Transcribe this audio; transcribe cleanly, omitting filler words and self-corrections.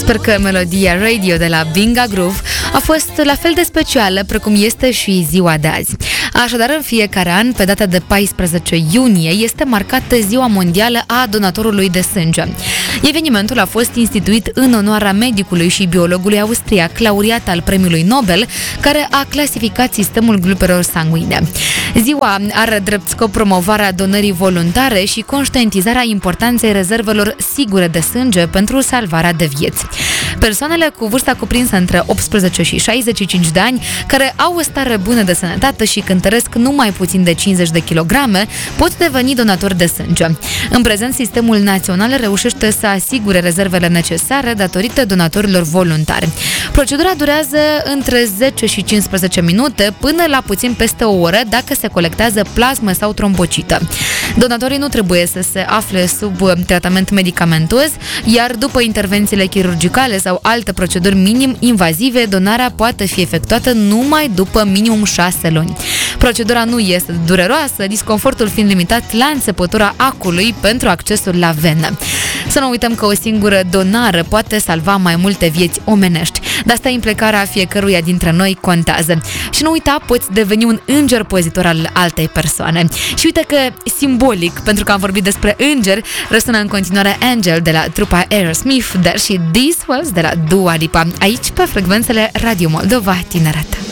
Sper că melodia Radio de la Binga Groove a fost la fel de specială precum este și ziua de azi. Așadar, în fiecare an, pe data de 14 iunie, este marcată Ziua Mondială a Donatorului de Sânge. Evenimentul a fost instituit în onoarea medicului și biologului austriac, laureat al Premiului Nobel, care a clasificat sistemul grupelor sanguine. Ziua are drept scop promovarea donării voluntare și conștientizarea importanței rezervelor sigure de sânge pentru salvarea de vieți. Persoanele cu vârsta cuprinsă între 18 și 65 de ani, care au o stare bună de sănătate și cântăresc numai puțin de 50 de kilograme, pot deveni donatori de sânge. În prezent, sistemul național reușește să asigure rezervele necesare datorită donatorilor voluntari. Procedura durează între 10 și 15 minute până la puțin peste o oră dacă se colectează plasmă sau trombocită. Donatorii nu trebuie să se afle sub tratament medicamentos, iar după intervențiile chirurgicale sau alte proceduri minim invazive, donarea poate fi efectuată numai după minimum 6 luni. Procedura nu este dureroasă, disconfortul fiind limitat la înțepătura acului pentru accesul la venă. Să nu uităm că o singură donare poate salva mai multe vieți omenești. De asta implicarea fiecăruia dintre noi contează. Și nu uita, poți deveni un înger păzitor al altei persoane. Și uite că simbolic, pentru că am vorbit despre îngeri, răsună în continuare Angel de la trupa Aerosmith, dar și This Was de la Dua Lipa, aici pe frecvențele Radio Moldova Tineret.